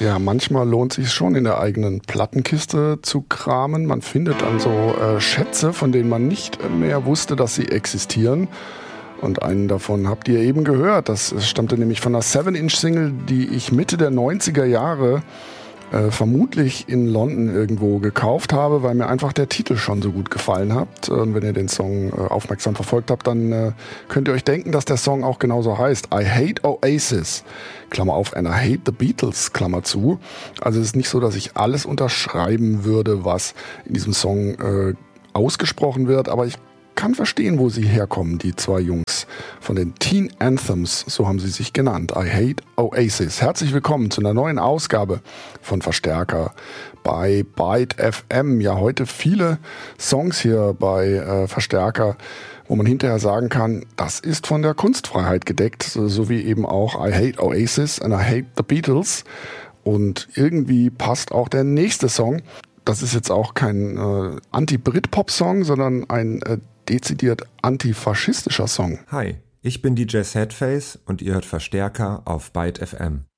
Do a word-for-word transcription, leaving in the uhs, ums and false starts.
Ja, manchmal lohnt es sich schon, in der eigenen Plattenkiste zu kramen. Man findet dann so äh, Schätze, von denen man nicht mehr wusste, dass sie existieren. Und einen davon habt ihr eben gehört. Das stammte nämlich von einer seven Inch Single, die ich Mitte der neunziger Jahre äh, vermutlich in London irgendwo gekauft habe, weil mir einfach der Titel schon so gut gefallen hat. Und wenn ihr den Song äh, aufmerksam verfolgt habt, dann äh, könnt ihr euch denken, dass der Song auch genauso heißt. I Hate Oasis, Klammer auf, and I Hate the Beatles, Klammer zu. Also es ist nicht so, dass ich alles unterschreiben würde, was in diesem Song äh, ausgesprochen wird, aber ich kann verstehen, wo sie herkommen, die zwei Jungs von den Teen Anthems, so haben sie sich genannt. I Hate Oasis. Herzlich willkommen zu einer neuen Ausgabe von Verstärker bei Byte F M. Ja, heute viele Songs hier bei äh, Verstärker, wo man hinterher sagen kann, das ist von der Kunstfreiheit gedeckt, so, so wie eben auch I Hate Oasis and I Hate the Beatles. Und irgendwie passt auch der nächste Song. Das ist jetzt auch kein äh, Anti-Brit-Pop-Song, sondern ein äh, dezidiert antifaschistischer Song. Hi, ich bin D J Sadface und ihr hört Verstärker auf Byte F M.